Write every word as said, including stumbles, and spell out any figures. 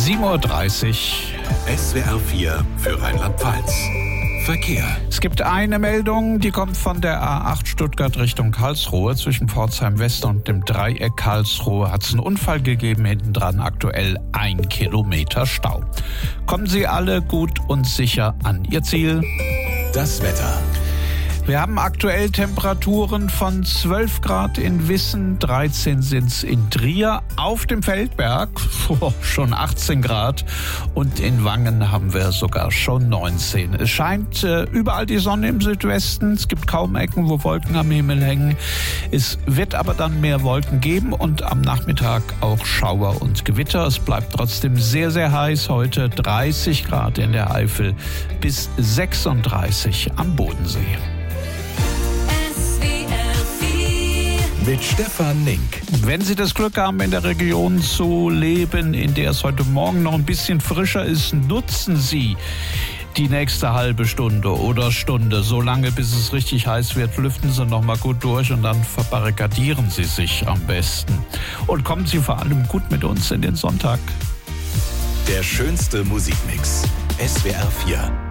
sieben Uhr dreißig. S W R vier für Rheinland-Pfalz. Verkehr. Es gibt eine Meldung, die kommt von der A acht Stuttgart Richtung Karlsruhe. Zwischen Pforzheim West und dem Dreieck Karlsruhe hat es einen Unfall gegeben. Hinten dran aktuell ein Kilometer Stau. Kommen Sie alle gut und sicher an Ihr Ziel. Das Wetter. Wir haben aktuell Temperaturen von zwölf Grad in Wissen, dreizehn sind's in Trier. Auf dem Feldberg oh, schon achtzehn Grad und in Wangen haben wir sogar schon neunzehn. Es scheint äh, überall die Sonne im Südwesten. Es gibt kaum Ecken, wo Wolken am Himmel hängen. Es wird aber dann mehr Wolken geben und am Nachmittag auch Schauer und Gewitter. Es bleibt trotzdem sehr, sehr heiß. Heute dreißig Grad in der Eifel bis sechsunddreißig am Bodensee. Mit Stefan Link. Wenn Sie das Glück haben, in der Region zu leben, in der es heute Morgen noch ein bisschen frischer ist, nutzen Sie die nächste halbe Stunde oder Stunde, so lange bis es richtig heiß wird, lüften Sie noch mal gut durch und dann verbarrikadieren Sie sich am besten. Und kommen Sie vor allem gut mit uns in den Sonntag. Der schönste Musikmix. S W R vier.